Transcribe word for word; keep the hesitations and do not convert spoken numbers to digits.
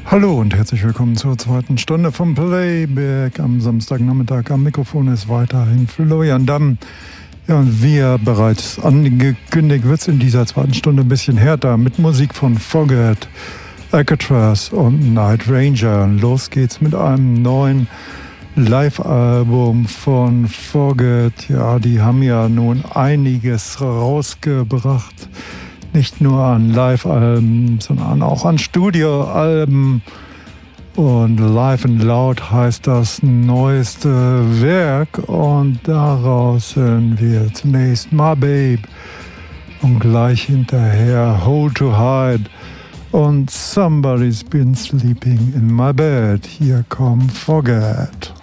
Hallo und herzlich willkommen zur zweiten Stunde vom Playback am Samstagnachmittag. Am Mikrofon ist weiterhin Florian Damm. Ja, und wie bereits angekündigt, wird es in dieser zweiten Stunde ein bisschen härter mit Musik von Foggett, Alcatraz und Night Ranger. Los geht's mit einem neuen Live-Album von Foggett. Ja, die haben ja nun einiges rausgebracht. Nicht nur an Live-Alben, sondern auch an Studio-Alben. Und Live and Loud heißt das neueste Werk. Und daraus hören wir zunächst My Babe und gleich hinterher Hold to Hide und Somebody's Been Sleeping in My Bed. Hier kommt Foggett.